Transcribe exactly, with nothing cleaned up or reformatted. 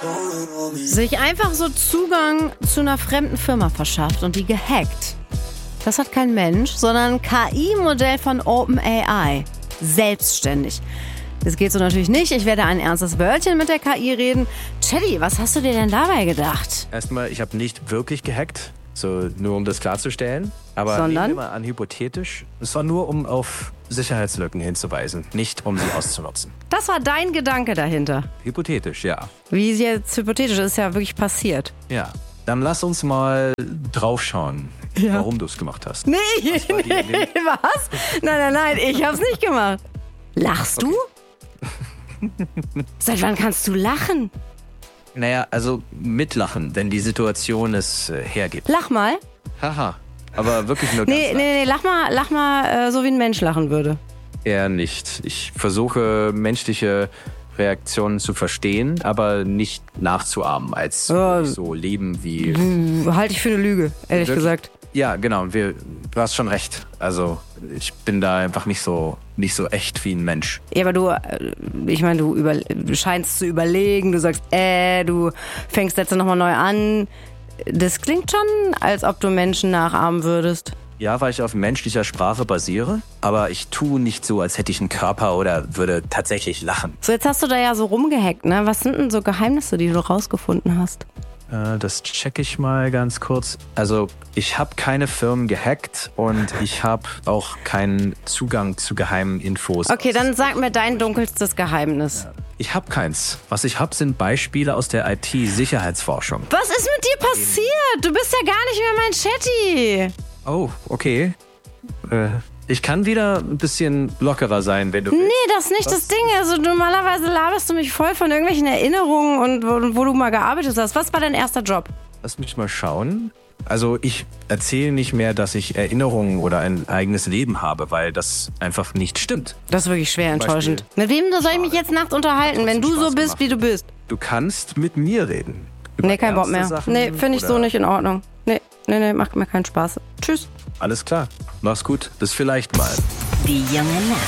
Sich einfach so Zugang zu einer fremden Firma verschafft und die gehackt. Das hat kein Mensch, sondern ein K I-Modell von OpenAI. Selbstständig. Das geht so natürlich nicht. Ich werde ein ernstes Wörtchen mit der K I reden. Chatty, was hast du dir denn dabei gedacht? Erstmal, ich habe nicht wirklich gehackt, so nur um das klarzustellen. Aber Sondern? nehmen wir mal an, hypothetisch. Es war nur, um auf Sicherheitslücken hinzuweisen, nicht um sie auszunutzen. Das war dein Gedanke dahinter. Hypothetisch, ja. Wie ist jetzt hypothetisch? Das ist ja wirklich passiert. Ja. Dann lass uns mal draufschauen, Ja. warum du es gemacht hast. Nee, Was war die nee, Idee? was? Nein, nein, nein, ich hab's nicht gemacht. Lachst du? Seit wann kannst du lachen? Naja, also mitlachen, wenn die Situation es äh, hergibt. Lach mal. Haha, aber wirklich nur ganz Nee, leicht. nee, nee, lach mal, lach mal äh, so wie ein Mensch lachen würde. Eher nicht. Ich versuche, menschliche Reaktionen zu verstehen, aber nicht nachzuahmen, als Ja. würde ich so leben wie... Halte ich für eine Lüge, ehrlich Wirklich? gesagt. Ja, genau. Wir, du hast schon recht. Also ich bin da einfach nicht so, nicht so echt wie ein Mensch. Ja, aber du, äh, ich meine, du, über, du scheinst zu überlegen, du sagst, äh, du fängst jetzt nochmal neu an. Das klingt schon, als ob du Menschen nachahmen würdest. Ja, weil ich auf menschlicher Sprache basiere, aber ich tue nicht so, als hätte ich einen Körper oder würde tatsächlich lachen. So, jetzt hast du da ja so rumgehackt, ne? Was sind denn so Geheimnisse, die du rausgefunden hast? Äh, das checke ich mal ganz kurz. Also ich habe keine Firmen gehackt und ich habe auch keinen Zugang zu geheimen Infos. Okay, dann sag mir dein dunkelstes Geheimnis. Ich habe keins. Was ich habe, sind Beispiele aus der I T-Sicherheitsforschung. Was ist mit dir passiert? Du bist ja gar nicht mehr mein Chatty. Oh, okay. Äh, ich kann wieder ein bisschen lockerer sein, wenn du willst. Nee, das ist nicht das Ding. Also normalerweise laberst du mich voll von irgendwelchen Erinnerungen und wo, wo du mal gearbeitet hast. Was war dein erster Job? Lass mich mal schauen. Also ich erzähle nicht mehr, dass ich Erinnerungen oder ein eigenes Leben habe, weil das einfach nicht stimmt. Das ist wirklich schwer Zum enttäuschend. Mit wem soll ich mich jetzt nachts unterhalten, Hat wenn du trotzdem so Spaß bist, gemacht. wie du bist? Du kannst mit mir reden. Über Nee, kein Bock ernste mehr. Sachen Nee, finde ich so oder- nicht in Ordnung. Nee, nee, nee, macht mir keinen Spaß. Tschüss. Alles klar. Mach's gut. Bis vielleicht mal. Die junge Nacht.